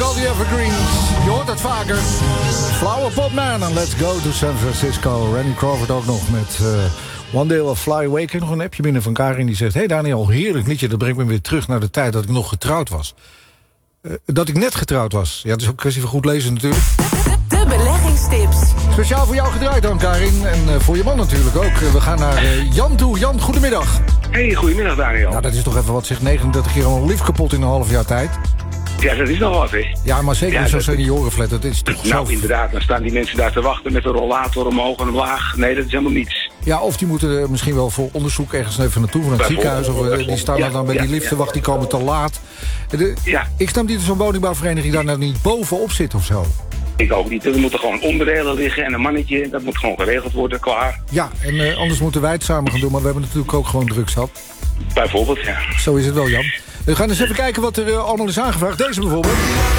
al die evergreens. Je hoort het vaker. Flower Pot Man en Let's Go to San Francisco. Randy Crawford ook nog met One Day of Fly Away. Ik heb nog een appje binnen van Karin die zegt... Hey Daniel, heerlijk liedje. Dat brengt me weer terug naar de tijd dat ik nog getrouwd was. Dat ik net getrouwd was. Ja, het is ook een kwestie van goed lezen natuurlijk. De beleggingstips. Speciaal voor jou gedraaid dan, Karin. En voor je man natuurlijk ook. We gaan naar Jan toe. Jan, goedemiddag. Hey, goedemiddag Daniel. Nou, dat is toch even wat, zeg, 39 keer al lief kapot in een half jaar tijd. Ja, dat is nog wat, hè? Ja, maar zeker in zo'n seniorenflat. Dat is toch Nou, zo... inderdaad, dan staan die mensen daar te wachten met een rollator omhoog en omlaag. Nee, dat is helemaal niets. Ja, of die moeten er misschien wel voor onderzoek ergens even naartoe van het ziekenhuis. Of die staan er dan bij die liften wacht, die komen te laat. Ik snap niet dat zo'n woningbouwvereniging daar nou niet bovenop zit of zo. Ik ook niet. Er moeten gewoon onderdelen liggen en een mannetje. Dat moet gewoon geregeld worden, klaar. Ja, en anders moeten wij het samen gaan doen. Maar we hebben natuurlijk ook gewoon druk zat. Bijvoorbeeld, ja. Zo is het wel, Jan. We gaan eens even kijken wat er allemaal is aangevraagd. Deze bijvoorbeeld.